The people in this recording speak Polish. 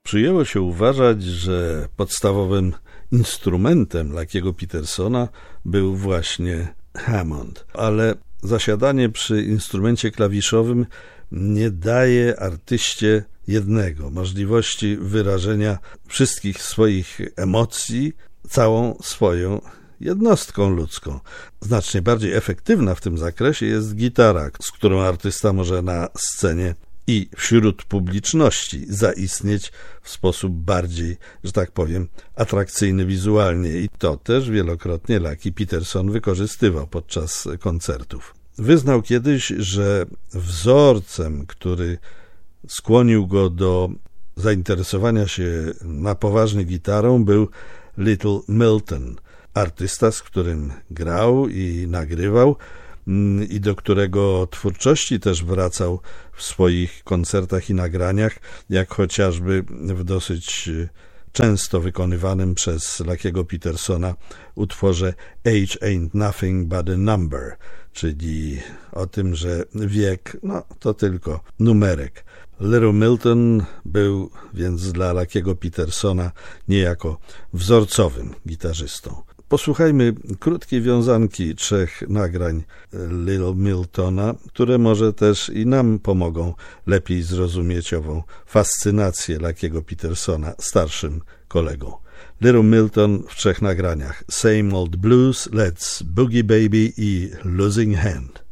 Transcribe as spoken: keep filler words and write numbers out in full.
Przyjęło się uważać, że podstawowym instrumentem Lucky'ego Petersona był właśnie Hammond, ale zasiadanie przy instrumencie klawiszowym nie daje artyście jednego, możliwości wyrażenia wszystkich swoich emocji całą swoją jednostką ludzką. Znacznie bardziej efektywna w tym zakresie jest gitara, z którą artysta może na scenie i wśród publiczności zaistnieć w sposób bardziej, że tak powiem, atrakcyjny wizualnie i to też wielokrotnie Lucky Peterson wykorzystywał podczas koncertów. Wyznał kiedyś, że wzorcem, który skłonił go do zainteresowania się na poważnie gitarą, był Little Milton, artysta, z którym grał i nagrywał i do którego twórczości też wracał w swoich koncertach i nagraniach, jak chociażby w dosyć często wykonywanym przez Lucky'ego Petersona utworze Age Ain't Nothing But a Number, czyli o tym, że wiek no, to tylko numerek. Little Milton był więc dla Lucky'ego Petersona niejako wzorcowym gitarzystą. Posłuchajmy krótkiej wiązanki trzech nagrań Little Miltona, które może też i nam pomogą lepiej zrozumieć ową fascynację Lucky'ego Petersona starszym kolegą. Little Milton w trzech nagraniach: Same Old Blues, Let's Boogie Baby i Losing Hand.